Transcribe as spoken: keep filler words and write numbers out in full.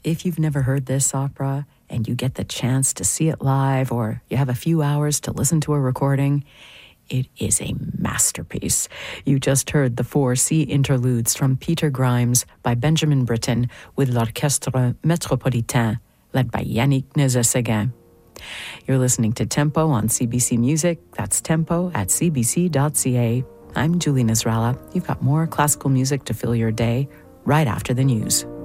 If you've never heard this opera and you get the chance to see it live, or you have a few hours to listen to a recording, it is a masterpiece. You just heard the four sea interludes from Peter Grimes by Benjamin Britten with l'Orchestre Métropolitain, led by Yannick Nézet-Séguin. You're listening to Tempo on C B C Music. That's tempo at c b c dot c a. I'm Julie Nasrallah. You've got more classical music to fill your day right after the news.